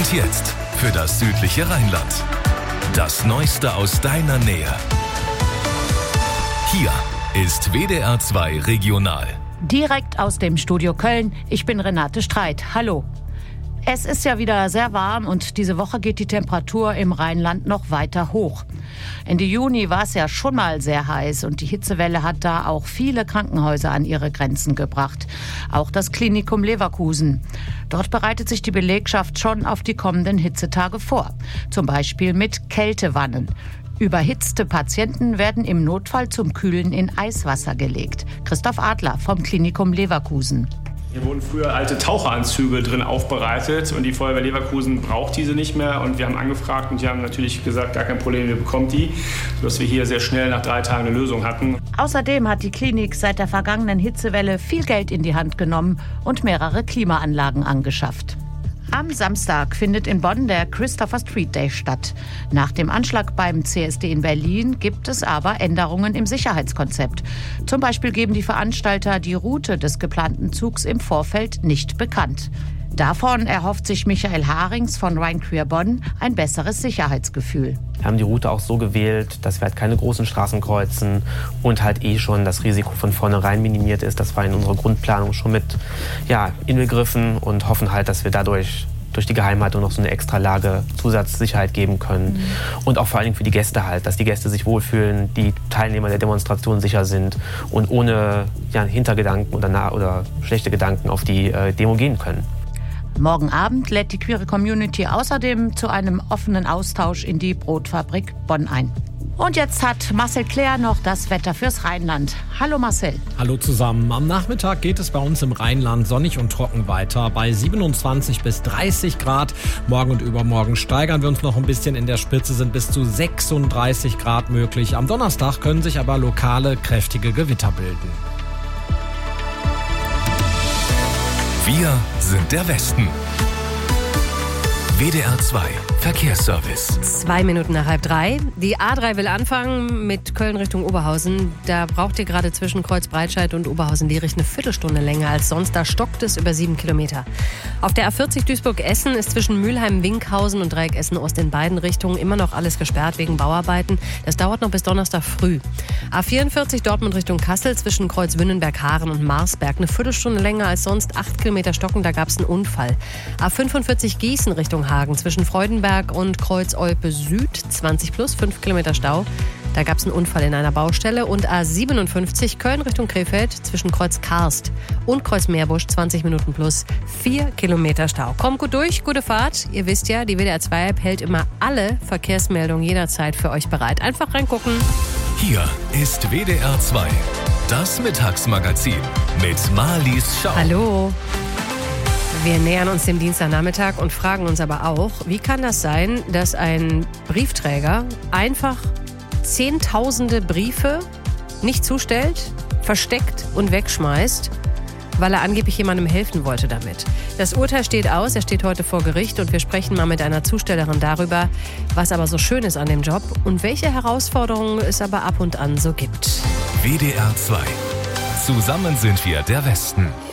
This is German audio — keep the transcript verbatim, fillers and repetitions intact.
Und jetzt für das südliche Rheinland. Das Neueste aus deiner Nähe. Hier ist W D R zwei Regional. Direkt aus dem Studio Köln. Ich bin Renate Streit. Hallo. Es ist ja wieder sehr warm und diese Woche geht die Temperatur im Rheinland noch weiter hoch. Ende Juni war es ja schon mal sehr heiß und die Hitzewelle hat da auch viele Krankenhäuser an ihre Grenzen gebracht. Auch das Klinikum Leverkusen. Dort bereitet sich die Belegschaft schon auf die kommenden Hitzetage vor. Zum Beispiel mit Kältewannen. Überhitzte Patienten werden im Notfall zum Kühlen in Eiswasser gelegt. Christoph Adler vom Klinikum Leverkusen. Hier wurden früher alte Taucheranzüge drin aufbereitet und die Feuerwehr Leverkusen braucht diese nicht mehr. Und wir haben angefragt und die haben natürlich gesagt, gar kein Problem, wir bekommen die, sodass wir hier sehr schnell nach drei Tagen eine Lösung hatten. Außerdem hat die Klinik seit der vergangenen Hitzewelle viel Geld in die Hand genommen und mehrere Klimaanlagen angeschafft. Am Samstag findet in Bonn der Christopher Street Day statt. Nach dem Anschlag beim C S D in Berlin gibt es aber Änderungen im Sicherheitskonzept. Zum Beispiel geben die Veranstalter die Route des geplanten Zugs im Vorfeld nicht bekannt. Davon erhofft sich Michael Harings von Rhein Queer Bonn ein besseres Sicherheitsgefühl. Wir haben die Route auch so gewählt, dass wir halt keine großen Straßen kreuzen und halt eh schon das Risiko von vornherein minimiert ist. Das war in unserer Grundplanung schon mit ja, inbegriffen und hoffen halt, dass wir dadurch durch die Geheimhaltung noch so eine extra Lage Zusatzsicherheit geben können. Mhm. Und auch vor allem für die Gäste halt, dass die Gäste sich wohlfühlen, die Teilnehmer der Demonstration sicher sind und ohne ja, Hintergedanken oder, nah- oder schlechte Gedanken auf die äh, Demo gehen können. Morgen Abend lädt die queere Community außerdem zu einem offenen Austausch in die Brotfabrik Bonn ein. Und jetzt hat Marcel Claire noch das Wetter fürs Rheinland. Hallo Marcel. Hallo zusammen. Am Nachmittag geht es bei uns im Rheinland sonnig und trocken weiter bei siebenundzwanzig bis dreißig Grad. Morgen und übermorgen steigern wir uns noch ein bisschen. In der Spitze sind bis zu sechsunddreißig Grad möglich. Am Donnerstag können sich aber lokale kräftige Gewitter bilden. Wir sind der Westen. W D R zwei Verkehrsservice. Zwei Minuten nach halb drei. Die A drei will anfangen mit Köln Richtung Oberhausen. Da braucht ihr gerade zwischen Kreuzbreitscheid und Oberhausen-Lierich eine Viertelstunde länger als sonst. Da stockt es über sieben Kilometer. Auf der A vierzig Duisburg-Essen ist zwischen Mülheim-Winkhausen und Dreieck Essen-Ost in beiden Richtungen immer noch alles gesperrt wegen Bauarbeiten. Das dauert noch bis Donnerstag früh. A vierundvierzig Dortmund Richtung Kassel zwischen Kreuz-Wünnenberg-Haaren und Marsberg eine Viertelstunde länger als sonst. Acht Kilometer stocken, da gab es einen Unfall. A fünfundvierzig Gießen Richtung Hagen zwischen Freudenberg und Kreuz-Olpe Süd, zwanzig plus, fünf Kilometer Stau. Da gab es einen Unfall in einer Baustelle. Und A siebenundfünfzig Köln Richtung Krefeld zwischen Kreuz Karst und Kreuz Meerbusch, zwanzig Minuten plus, vier Kilometer Stau. Kommt gut durch, gute Fahrt. Ihr wisst ja, die W D R zwei App hält immer alle Verkehrsmeldungen jederzeit für euch bereit. Einfach reingucken. Hier ist W D R zwei, das Mittagsmagazin mit Marlies Schau. Hallo. Wir nähern uns dem Dienstagnachmittag und fragen uns aber auch, wie kann das sein, dass ein Briefträger einfach zehntausende Briefe nicht zustellt, versteckt und wegschmeißt, weil er angeblich jemandem helfen wollte damit. Das Urteil steht aus, er steht heute vor Gericht und wir sprechen mal mit einer Zustellerin darüber, was aber so schön ist an dem Job und welche Herausforderungen es aber ab und an so gibt. W D R zwei. Zusammen sind wir der Westen.